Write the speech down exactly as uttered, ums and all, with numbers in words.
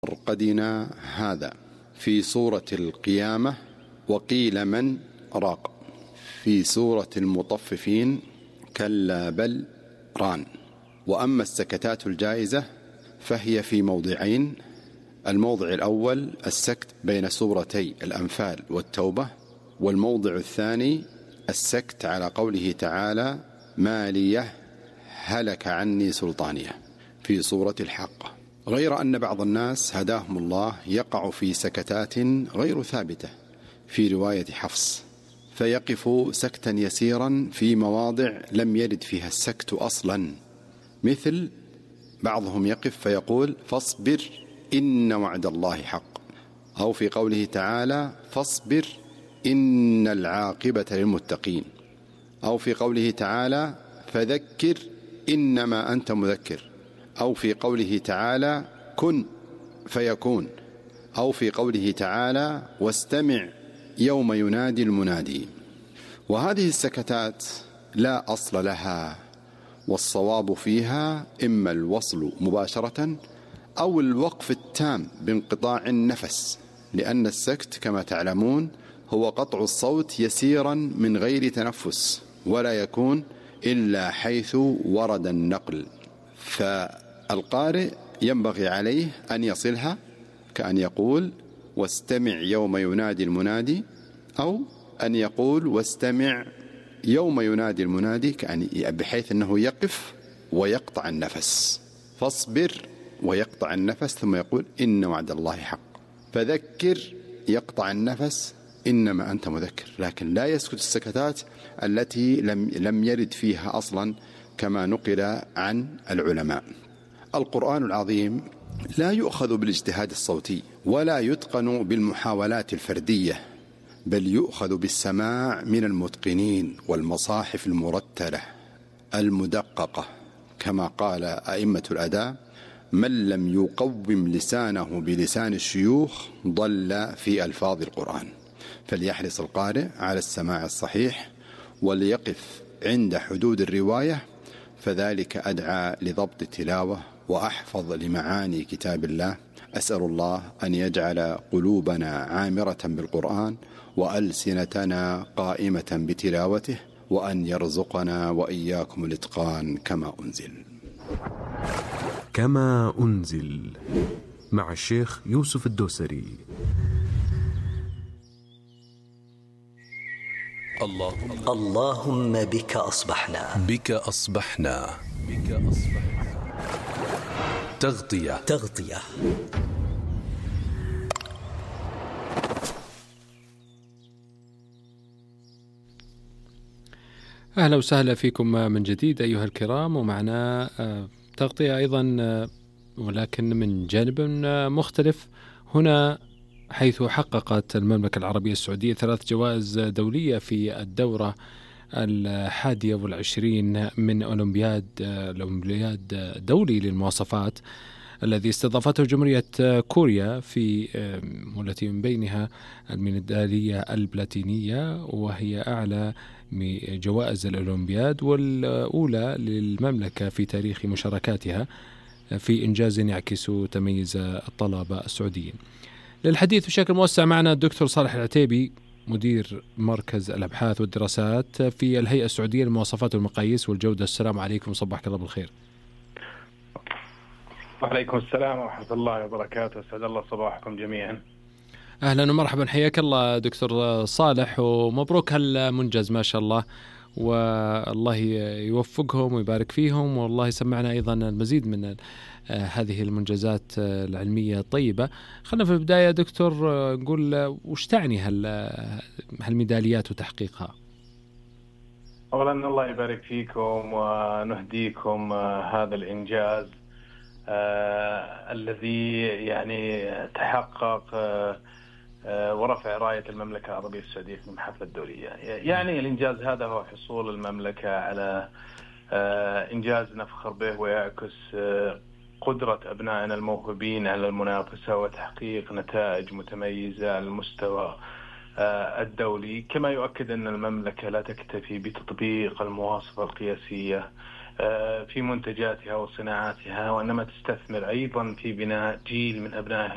مرقدنا هذا في سورة القيامة، وقيل من راق في سورة المطففين كلا بل ران. وأما السكتات الجائزة فهي في موضعين: الموضع الأول السكت بين سورتي الأنفال والتوبة، والموضع الثاني السكت على قوله تعالى ما لي هلك عني سلطانية في سورة الحاقة. غير أن بعض الناس هداهم الله يقع في سكتات غير ثابتة في رواية حفص، فيقف سكتا يسيرا في مواضع لم يرد فيها السكت أصلا، مثل بعضهم يقف فيقول فاصبر إن وعد الله حق، أو في قوله تعالى فاصبر إن العاقبة للمتقين، أو في قوله تعالى فذكر إنما أنت مذكر، أو في قوله تعالى كن فيكون، أو في قوله تعالى واستمع يوم ينادي المنادي. وهذه السكتات لا أصل لها، والصواب فيها إما الوصل مباشرة أو الوقف التام بانقطاع النفس، لأن السكت كما تعلمون هو قطع الصوت يسيرا من غير تنفس، ولا يكون إلا حيث ورد النقل، فالقارئ ينبغي عليه أن يصلها، كأن يقول واستمع يوم ينادي المنادي، أو أن يقول واستمع يوم ينادي المنادي، كأن بحيث أنه يقف ويقطع النفس، فاصبر ويقطع النفس ثم يقول إن وعد الله حق، فذكر يقطع النفس إنما أنت مذكر، لكن لا يسكت السكتات التي لم, لم يرد فيها أصلا كما نقل عن العلماء. القرآن العظيم لا يؤخذ بالاجتهاد الصوتي ولا يتقن بالمحاولات الفردية، بل يؤخذ بالسماع من المتقنين والمصاحف المرتلة المدققة، كما قال أئمة الأداء من لم يقوم لسانه بلسان الشيوخ ضل في ألفاظ القرآن. فليحرص القارئ على السماع الصحيح وليقف عند حدود الرواية، فذلك أدعى لضبط التلاوة وأحفظ لمعاني كتاب الله. أسأل الله أن يجعل قلوبنا عامرة بالقرآن وألسنتنا قائمة بتلاوته، وأن يرزقنا وإياكم الإتقان كما أنزل. كما أنزل مع الشيخ يوسف الدوسري. اللهم اللهم بك أصبحنا بك أصبحنا بك أصبحنا تغطية تغطية أهلا وسهلا فيكم من جديد أيها الكرام، ومعنا تغطية أيضا ولكن من جانب مختلف هنا، حيث حققت المملكة العربية السعودية ثلاث جوائز دولية في الدورة الحادية والعشرين من أولمبياد الأولمبياد دولي للمواصفات الذي استضافته جمهورية كوريا، في والتي من بينها الميدالية البلاتينية، وهي أعلى جوائز الأولمبياد والأولى للمملكة في تاريخ مشاركاتها في إنجاز يعكس تميز الطلبة السعوديين. للحديث بشكل موسع معنا الدكتور صالح العتيبي، مدير مركز الأبحاث والدراسات في الهيئة السعودية للمواصفات والمقاييس والجودة. السلام عليكم، صباحك الله بالخير. وعليكم السلام ورحمة الله وبركاته، أسعد الله صباحكم جميعا. أهلا ومرحبا، حياك الله دكتور صالح، ومبروك هالمنجز ما شاء الله، والله يوفقهم ويبارك فيهم، والله يسمعنا أيضا المزيد من هذه المنجزات العلمية الطيبة. خلنا في البداية دكتور نقول وش تعني هالميداليات وتحقيقها؟ أولا الله يبارك فيكم ونهديكم هذا الإنجاز آه الذي يعني تحقق آه آه ورفع راية المملكة العربية السعودية في المحافل الدولية. يعني الإنجاز هذا هو حصول المملكة على آه إنجاز نفخر به، ويعكس آه قدرة أبنائنا الموهوبين على المنافسة وتحقيق نتائج متميزة على المستوى آه الدولي، كما يؤكد أن المملكة لا تكتفي بتطبيق المواصفة القياسية في منتجاتها وصناعاتها، وإنما تستثمر أيضا في بناء جيل من أبنائها